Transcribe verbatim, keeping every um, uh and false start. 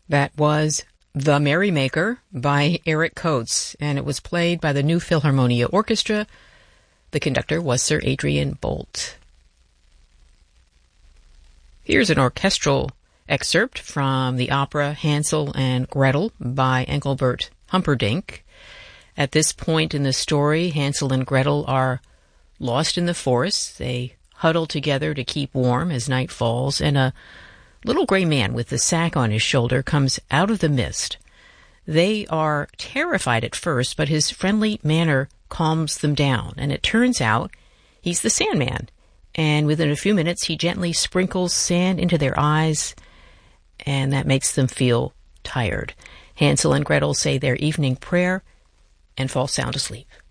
That was The Merrymaker by Eric Coates, and it was played by the New Philharmonia Orchestra. The conductor was Sir Adrian Boult. Here's an orchestral excerpt from the opera Hansel and Gretel by Engelbert Humperdinck. At this point in the story, Hansel and Gretel are lost in the forest. They huddle together to keep warm as night falls, and a little gray man with a sack on his shoulder comes out of the mist. They are terrified at first, but his friendly manner calms them down, and it turns out he's the Sandman. And within a few minutes, he gently sprinkles sand into their eyes, and that makes them feel tired. Hansel and Gretel say their evening prayer and fall sound asleep.